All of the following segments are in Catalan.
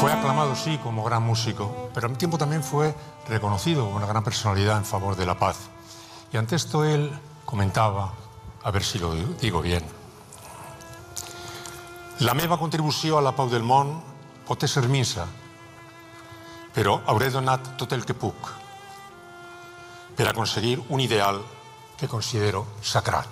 Fue aclamado, sí, como gran músico, pero al tiempo también fue reconocido como una gran personalidad en favor de la paz. Y ante esto él comentaba, a ver si lo digo bien: la meva contribució a la pau del món pot ser minsa, però hauré donat tot el que puc per aconseguir un ideal que considero sacrat.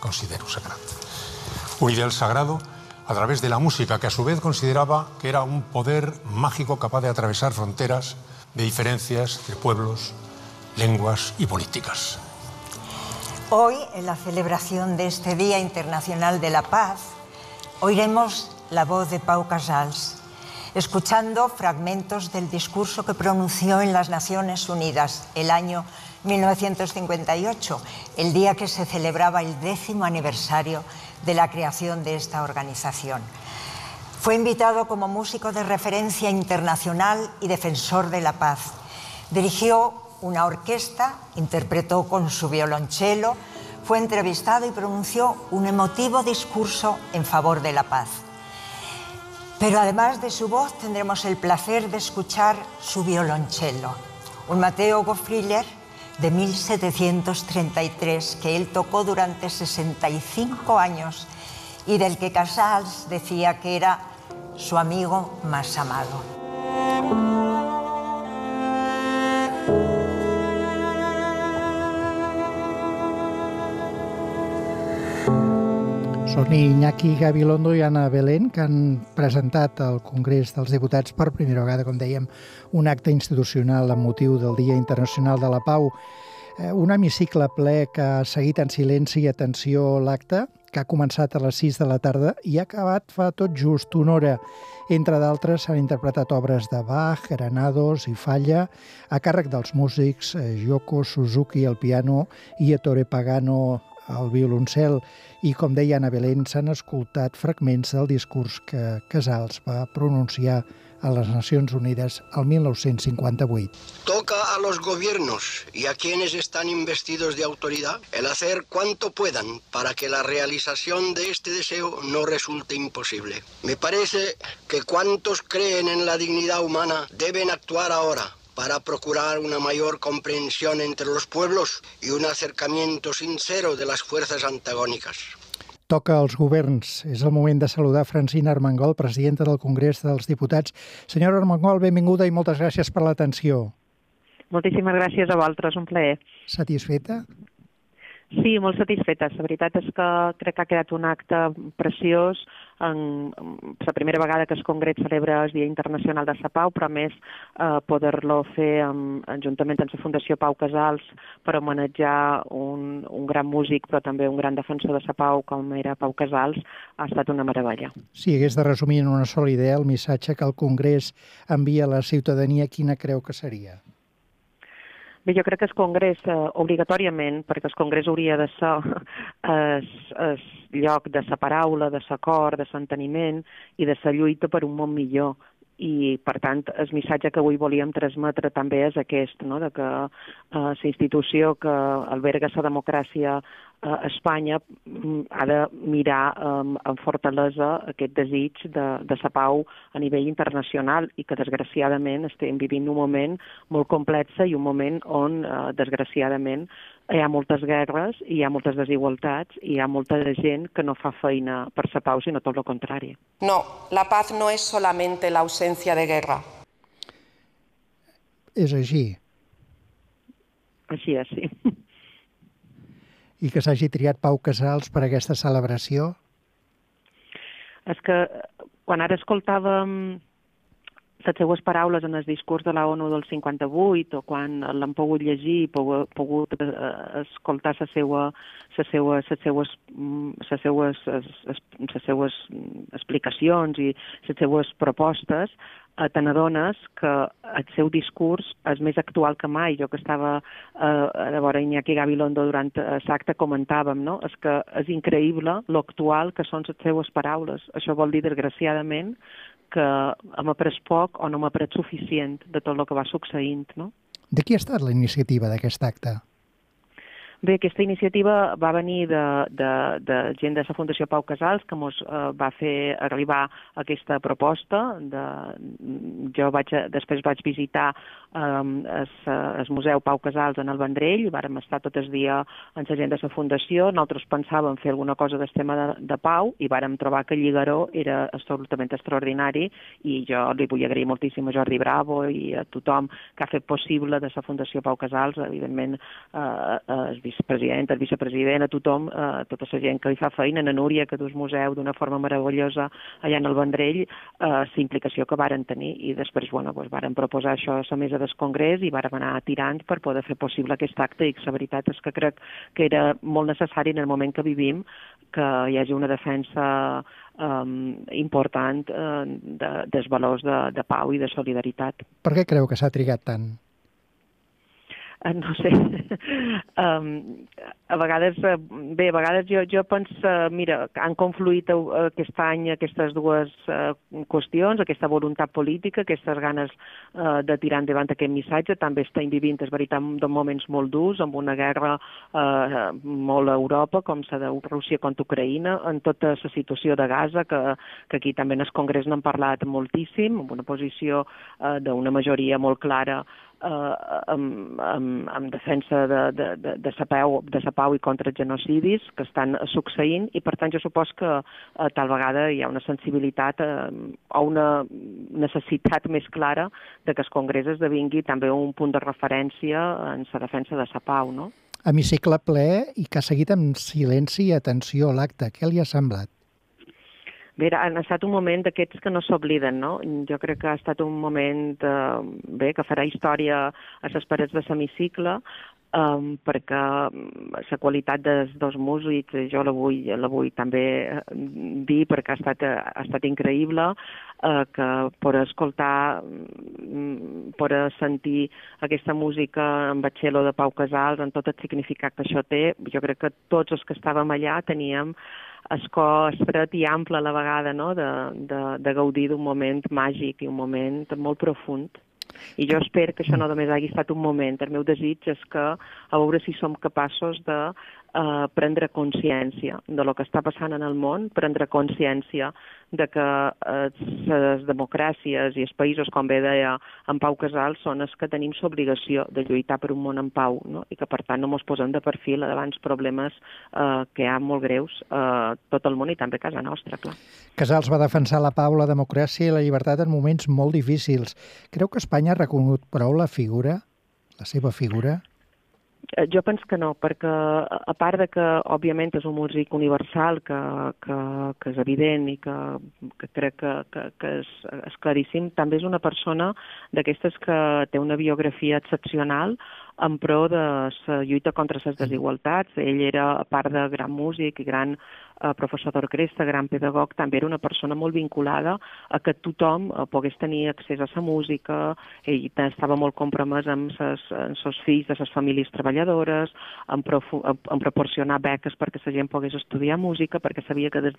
Un ideal sagrado a través de la música, que a su vez consideraba que era un poder mágico capaz de atravesar fronteras de diferencias de pueblos, lenguas y políticas. Hoy, en la celebración de este Día Internacional de la Paz, oiremos la voz de Pau Casals, escuchando fragmentos del discurso que pronunció en las Naciones Unidas el año 1958, el día que se celebraba el 10º aniversario de la creación de esta organización. Fue invitado como músico de referencia internacional y defensor de la paz. Dirigió una orquesta, interpretó con su violonchelo, fue entrevistado y pronunció un emotivo discurso en favor de la paz. Pero además de su voz tendremos el placer de escuchar su violonchelo, un Matteo Goffriller de 1733 que él tocó durante 65 años y del que Casals decía que era su amigo más amado. Són Iñaki Gabilondo i Anna Belén, que han presentat al Congrés dels Diputats per primera vegada, com dèiem, un acte institucional amb motiu del Dia Internacional de la Pau. Un hemicicle ple que ha seguit en silenci i atenció l'acte, que ha començat a les 6 de la tarda i ha acabat fa tot just una hora. Entre d'altres, s'han interpretat obres de Bach, Granados i Falla, a càrrec dels músics Yoko Suzuki al piano i Ettore Pagano al violoncel, i, com deia Anna Belén, s'han escoltat fragments del discurs que Casals va pronunciar a las Nacions Unidas al 1958. Toca a los gobiernos y a quienes están investidos de autoridad el hacer cuanto puedan para que la realización de este deseo no resulte imposible. Me parece que cuantos creen en la dignidad humana deben actuar ahora para procurar una mayor comprensión entre los pueblos y un acercamiento sincero de las fuerzas antagónicas. Toca als governs. És el moment de saludar Francina Armengol, presidenta del Congrés dels Diputats. Senyora Armengol, benvinguda i moltes gràcies per l'atenció. Moltíssimes gràcies a vosaltres, un plaer. Satisfeta? Sí, molt satisfeta. La veritat és que crec que ha quedat un acte preciós. És la primera vegada que el Congrés celebra el Dia Internacional de la Pau, però a més poder-lo fer juntament amb la Fundació Pau Casals per homenatjar un gran músic, però també un gran defensor de la pau com era Pau Casals, ha estat una meravella. Si hagués de resumir en una sola idea el missatge que el Congrés envia a la ciutadania, quina creu que seria? Bé, jo crec que el Congrés, obligatòriament, perquè el Congrés hauria de ser el lloc de la paraula, de l'acord, de l'enteniment i de la lluita per un món millor. I, per tant, el missatge que avui volíem transmetre també és aquest, no?, de que la institució que alberga la democràcia a Espanya ha de mirar amb fortalesa aquest desig de la pau a nivell internacional i que, desgraciadament, estem vivint un moment molt complex i un moment on, desgraciadament, hi ha moltes guerres, hi ha moltes desigualtats i hi ha molta gent que no fa feina per la pau, sinó tot el contrari. No, la paz no es solamente la ausencia de guerra. És així. Així és, sí. I que s'hagi triat Pau Casals per aquesta celebració? És que quan ara escoltàvem les seues paraules en el discurs de la ONU del 58 o quan l'hem pogut llegir i pogut escoltar les seues explicacions i les seues propostes, te n'adones que el seu discurs és més actual que mai. Jo que estava a veure Iñaki Gabilondo durant l'acte comentàvem, no? És que és increïble l'actual que són les seues paraules. Això vol dir, desgraciadament, que hem après poc o no hem après suficient de tot el que va succeint, no? De qui ha estat la iniciativa d'aquest acte? Bé, aquesta iniciativa va venir de gent de la Fundació Pau Casals, que ens va fer arribar aquesta proposta. Jo després vaig visitar el Museu Pau Casals en el Vendrell, i vàrem estar tot el dia amb la gent de la Fundació. Nosaltres pensàvem fer alguna cosa del tema de Pau i vàrem trobar que el lligaró era absolutament extraordinari, i jo li vull agrair moltíssim a Jordi Bravo i a tothom que ha fet possible de la Fundació Pau Casals, evidentment el vicepresident, el vicepresident, a tothom, a tota la gent que li fa feina, a Núria, que dus museu d'una forma meravellosa allà en el Vendrell, la implicació que varen tenir, i després varen proposar això a la mesa del Congrés i vàrem anar tirant per poder fer possible aquest acte, i la veritat és que crec que era molt necessari en el moment que vivim que hi hagi una defensa important dels valors de pau i de solidaritat. Per què creu que s'ha trigat tant? No sé, a vegades jo penso, mira, han confluït aquest any aquestes dues qüestions, aquesta voluntat política, aquestes ganes de tirar endavant aquest missatge. També estem vivint, és veritat, moments molt durs, amb una guerra molt a Europa, com la de Rússia contra Ucraïna, en tota la situació de Gaza, que aquí també en el Congrés n'han parlat moltíssim, amb una posició d'una majoria molt clara en defensa de la pau i contra els genocidis que estan succeint, i per tant jo supos que tal vegada hi ha una sensibilitat o una necessitat més clara de que el Congrés esdevingui també un punt de referència en la defensa de la pau, no? Hemicicle ple i que ha seguit amb silenci i atenció l'acte. Què li ha semblat? Bé, ha estat un moment d'aquests que no s'obliden, no? Jo crec que ha estat un moment que farà història a les parets de l'hemicicle, perquè la qualitat dels dos músics, jo la vull també dir perquè ha estat increïble, que poder escoltar, poder sentir aquesta música en el cello de Pau Casals, en tot el significat que això té. Jo crec que tots els que estàvem allà teníem el cor estret i ample a la vegada, no?, de gaudir d'un moment màgic i un moment molt profund. I jo espero que això no només hagi estat un moment. El meu desig és que a veure si som capaços de prendre consciència de lo que està passant en el món, prendre consciència de que les democràcies i els països, com bé deia en Pau Casals, són els que tenim l'obligació de lluitar per un món en pau, no? I que per tant no ens posem de perfil davant problemes que hi ha molt greus a tot el món i també a casa nostra, clar. Casals va defensar la pau, la democràcia i la llibertat en moments molt difícils. Creu que Espanya ha reconegut prou la seva figura? Jo penso que no, perquè a part de que, òbviament, és un músic universal, que és evident i que crec que és claríssim, també és una persona d'aquestes que té una biografia excepcional en pro de la lluita contra les desigualtats. Ell era, a part de gran músic i gran professor d'orquestra, gran pedagog, també era una persona molt vinculada a que tothom pogués tenir accés a la música. Ell estava molt compromès amb els fills de les famílies treballadores, en proporcionar beques perquè la gent pogués estudiar música, perquè sabia que des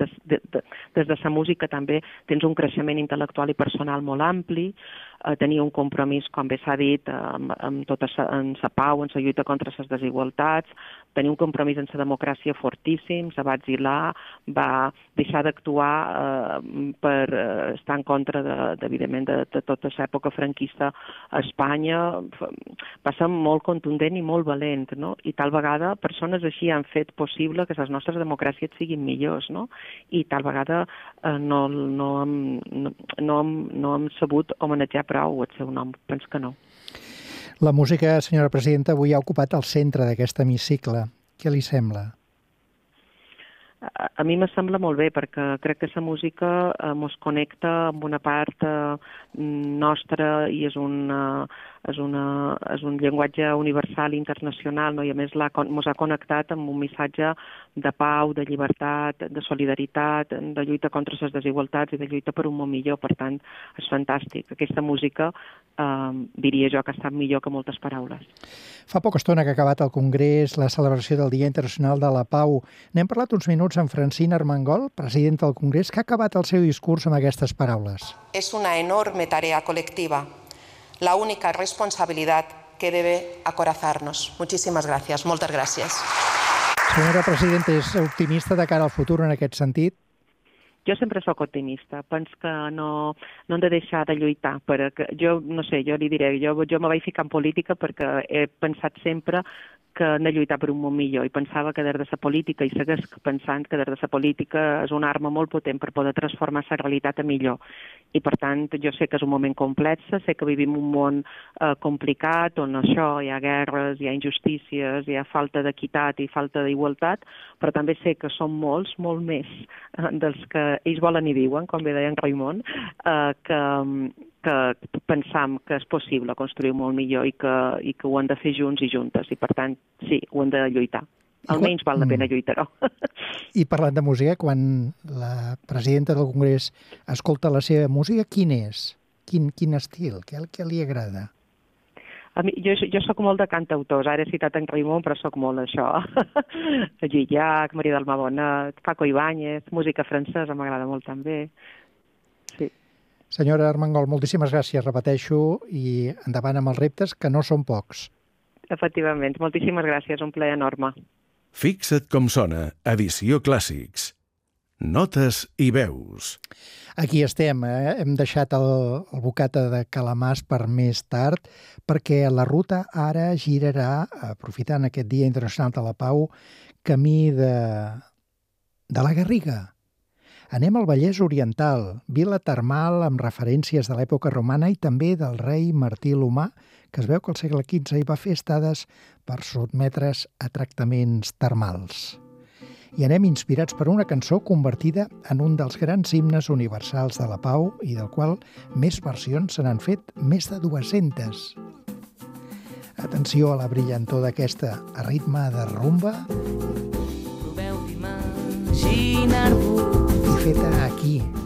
de la música també tens un creixement intel·lectual i personal molt ampli. Tenia un compromís, com bé s'ha dit, en la pau, en la lluita contra les desigualtats, tenia un compromís en la democràcia fortíssim, se va exilar, va deixar d'actuar per estar en contra, evidentment, de tota l'època franquista a Espanya. Va ser molt contundent i molt valent, no? I tal vegada persones així han fet possible que les nostres democràcies siguin millors, no? I tal vegada no hem sabut homenatjar prou el seu nom, penso que no. La música, senyora presidenta, avui ha ocupat el centre d'aquest hemicicle. Què li sembla? A mi me sembla molt bé, perquè crec que la música ens connecta amb una part nostra i és un llenguatge universal i internacional, no? I a més ens ha connectat amb un missatge de pau, de llibertat, de solidaritat, de lluita contra les desigualtats i de lluita per un món millor. Per tant, és fantàstic. Aquesta música diria jo que ha estat millor que moltes paraules. Fa poca estona que ha acabat el Congrés, la celebració del Dia Internacional de la Pau. N'hem parlat uns minuts amb Francina Armengol, presidenta del Congrés, que ha acabat el seu discurs amb aquestes paraules. Es una enorme tarea colectiva. La única responsabilidad que debe acorazarnos. Muchísimas gracias. Moltes gràcies. Senyora presidenta, és optimista de cara al futur en aquest sentit? Jo sempre sóc optimista. Penso que no hem de deixar de lluitar. Jo, no sé, jo li diré, jo me vaig ficar en política perquè he pensat sempre que hem de lluitar per un món millor i pensava que des de la política, i segueix pensant que des de la política és una arma molt potent per poder transformar la realitat a millor. I per tant, jo sé que és un moment complex, sé que vivim un món complicat on això, hi ha guerres, hi ha injustícies, hi ha falta d'equitat i falta d'igualtat, però també sé que som molts, molt més dels que ells volen i diuen, com bé deia en Raimon, que pensam que és possible construir molt millor i que ho hem de fer junts i juntes. I, per tant, sí, ho hem de lluitar. Almenys val la pena lluitar-ho. I parlant de música, quan la presidenta del Congrés escolta la seva música, quin és? Quin estil? Què li agrada? A mi, jo soc molt de cantautors, ara he citat en Raimon, però soc molt això. Gilliac, Maria del Mar Bonet, Paco Ibáñez, música francesa m'agrada molt també. Sí. Senyora Armengol, moltíssimes gràcies, repeteixo, i endavant amb els reptes, que no són pocs. Efectivament, moltíssimes gràcies, un plaer enorme. Fixa't com sona, edició Clàssics. Notes i veus. Aquí estem, hem deixat el bocata de calamars per més tard, perquè la ruta ara girarà, aprofitant aquest Dia Internacional de la Pau, camí de la Garriga. Anem al Vallès Oriental, vila termal amb referències de l'època romana i també del rei Martí l'Humà, que es veu que al segle XV hi va fer estades per sotmetre's a tractaments termals. I anem inspirats per una cançó convertida en un dels grans himnes universals de la pau i del qual més versions se n'han fet més de 200. Atenció a la brillantor d'aquesta a ritme de rumba i feta aquí,